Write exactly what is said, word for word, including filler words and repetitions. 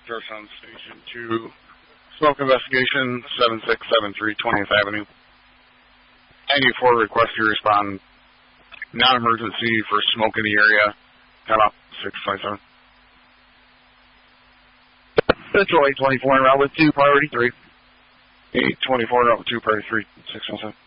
Georgetown Station two. Smoke investigation, seven six seven three twentieth Avenue. ninety-four request to respond. Non-emergency for smoke in the area. Hello, six five seven. Central eight twenty-four, route with two, priority three. eight twenty-four, route with two, priority three, six one seven.